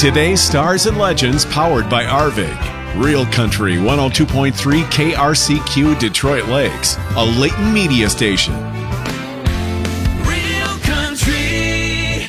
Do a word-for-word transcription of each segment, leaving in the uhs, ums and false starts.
Today's Stars and Legends, powered by Arvig. Real Country one oh two point three K R C Q Detroit Lakes, a Leighton media station. Real Country.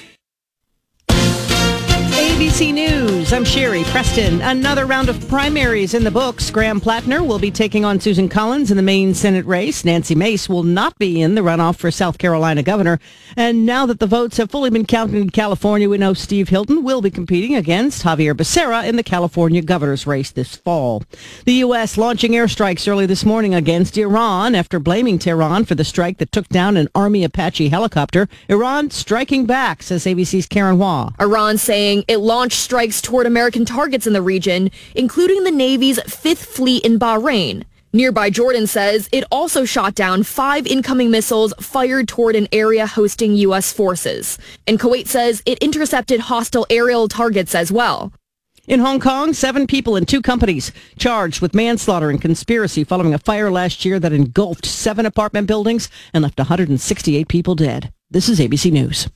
A B C News, I'm Sherry Preston. Another round of primaries in the books. Graham Plattner will be taking on Susan Collins in the Maine Senate race. Nancy Mace will not be in the runoff for South Carolina governor. And now that the votes have fully been counted in California, we know Steve Hilton will be competing against Javier Becerra in the California governor's race this fall. The U S launching airstrikes early this morning against Iran after blaming Tehran for the strike that took down an Army Apache helicopter. Iran striking back, says A B C's Karen Hua. Iran saying it launched strikes toward American targets in the region, including the Navy's Fifth Fleet in Bahrain. Nearby Jordan says it also shot down five incoming missiles fired toward an area hosting U S forces. And Kuwait says it intercepted hostile aerial targets as well. In Hong Kong, seven people and two companies charged with manslaughter and conspiracy following a fire last year that engulfed seven apartment buildings and left one hundred sixty-eight people dead. This is A B C News.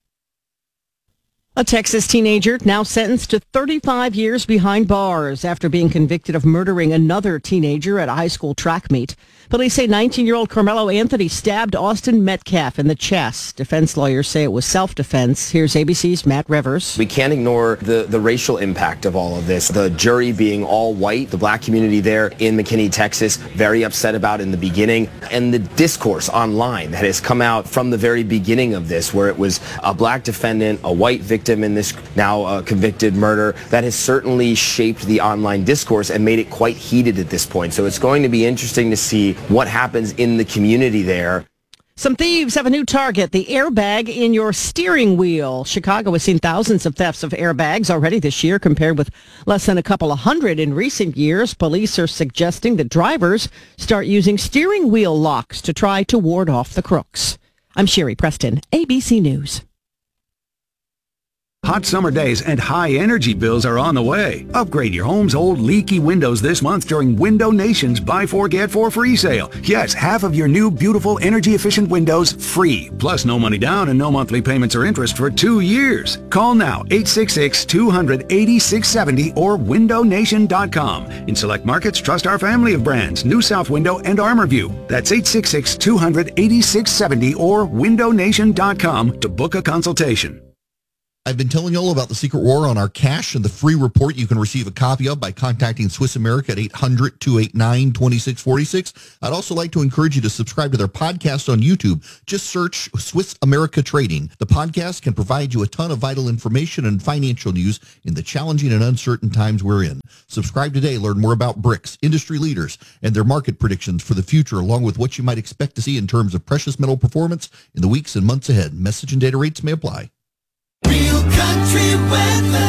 A Texas teenager now sentenced to thirty-five years behind bars after being convicted of murdering another teenager at a high school track meet. Police say nineteen-year-old Carmelo Anthony stabbed Austin Metcalf in the chest. Defense lawyers say it was self-defense. Here's A B C's Matt Rivers. We can't ignore the, the racial impact of all of this. The jury being all white, the black community there in McKinney, Texas, very upset about in the beginning, and the discourse online that has come out from the very beginning of this, where it was a black defendant, a white victim, in this now uh, convicted murder, that has certainly shaped the online discourse and made it quite heated at this point. So it's going to be interesting to see what happens in the community there. Some thieves have a new target, the airbag in your steering wheel. Chicago has seen thousands of thefts of airbags already this year, compared with less than a couple of hundred in recent years. Police are suggesting that drivers start using steering wheel locks to try to ward off the crooks. I'm Sherry Preston, A B C News. Hot summer days and high energy bills are on the way. Upgrade your home's old leaky windows this month during Window Nation's Buy Four Get Four free sale. Yes, half of your new beautiful energy efficient windows free. Plus no money down and no monthly payments or interest for two years. Call now eight six six, two hundred, eighty-six seventy or window nation dot com. In select markets, trust our family of brands, New South Window and ArmorView. That's eight six six, two hundred, eighty-six seventy or window nation dot com to book a consultation. I've been telling you all about the Secret War on our cash and the free report you can receive a copy of by contacting Swiss America at eight hundred, two eight nine, two six four six. I'd also like to encourage you to subscribe to their podcast on YouTube. Just search Swiss America Trading. The podcast can provide you a ton of vital information and financial news in the challenging and uncertain times we're in. Subscribe today. Learn more about B R I C S, industry leaders, and their market predictions for the future, along with what you might expect to see in terms of precious metal performance in the weeks and months ahead. Message and data rates may apply. Real Country weather.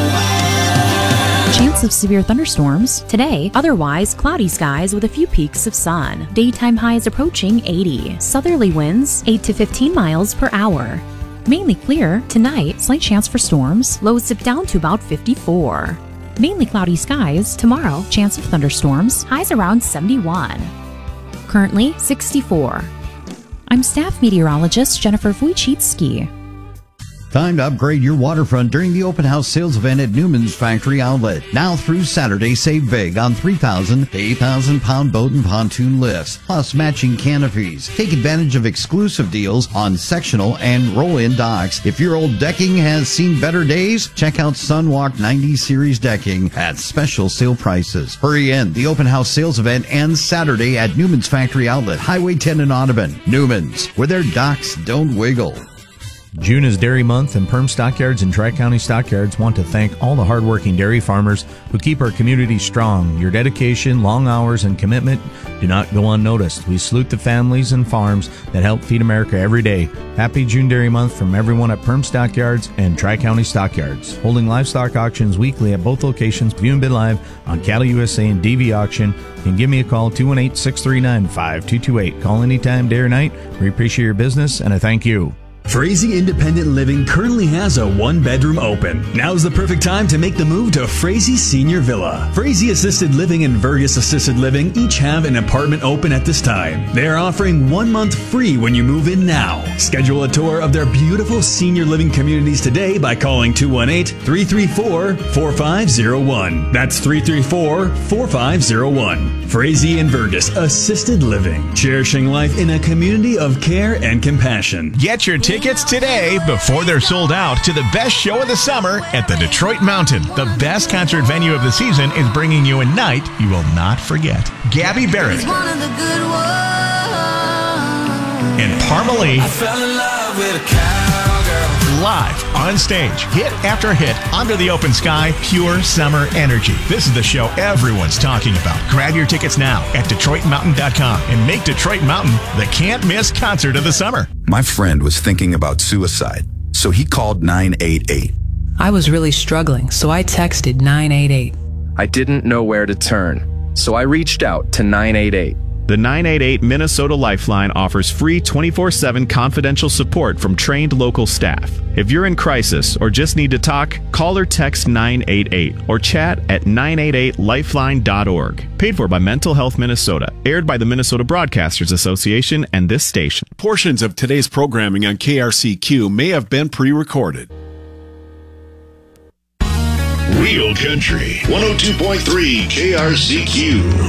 Chance of severe thunderstorms today, otherwise cloudy skies with a few peaks of sun. Daytime highs approaching eighty. Southerly winds eight to fifteen miles per hour. Mainly clear tonight, slight chance for storms. Lows dip down to about fifty-four. Mainly cloudy skies tomorrow, chance of thunderstorms, highs around seventy-one. Currently sixty-four. I'm staff meteorologist Jennifer Wojcicki. Time to upgrade your waterfront during the open house sales event at Newman's Factory Outlet. Now through Saturday, save big on three thousand to eight thousand pound boat and pontoon lifts, plus matching canopies. Take advantage of exclusive deals on sectional and roll-in docks. If your old decking has seen better days, check out Sunwalk ninety series decking at special sale prices. Hurry in. The open house sales event ends Saturday at Newman's Factory Outlet, Highway ten in Audubon. Newman's, where their docks don't wiggle. June is Dairy Month, and Perm Stockyards and Tri-County Stockyards want to thank all the hardworking dairy farmers who keep our community strong. Your dedication, long hours, and commitment do not go unnoticed. We salute the families and farms that help feed America every day. Happy June Dairy Month from everyone at Perm Stockyards and Tri-County Stockyards. Holding livestock auctions weekly at both locations. View and bid live on Cattle U S A and D V Auction. You can give me a call, two one eight, six three nine, five two two eight. Call anytime, day or night. We appreciate your business, and I thank you. Frazee Independent Living currently has a one-bedroom open. Now's the perfect time to make the move to Frazee Senior Villa. Frazee Assisted Living and Vergus Assisted Living each have an apartment open at this time. They are offering one month free when you move in now. Schedule a tour of their beautiful senior living communities today by calling two one eight, three three four, four five zero one. That's three three four, four five zero one. Frazee and Vergus Assisted Living, cherishing life in a community of care and compassion. Get your tickets today before they're sold out to the best show of the summer at the Detroit Mountain. The best concert venue of the season is bringing you a night you will not forget. Gabby Barrett and Parmalee live on stage, hit after hit, under the open sky, pure summer energy. This is the show everyone's talking about. Grab your tickets now at Detroit Mountain dot com and make Detroit Mountain the can't-miss concert of the summer. My friend was thinking about suicide, so he called nine eight eight. I was really struggling, so I texted nine eight eight. I didn't know where to turn, so I reached out to nine eight eight. The nine eight eight Minnesota Lifeline offers free twenty-four seven confidential support from trained local staff. If you're in crisis or just need to talk, call or text nine eight eight or chat at nine eight eight lifeline dot org. Paid for by Mental Health Minnesota. Aired by the Minnesota Broadcasters Association and this station. Portions of today's programming on K R C Q may have been pre-recorded. Real Country one oh two point three K R C Q.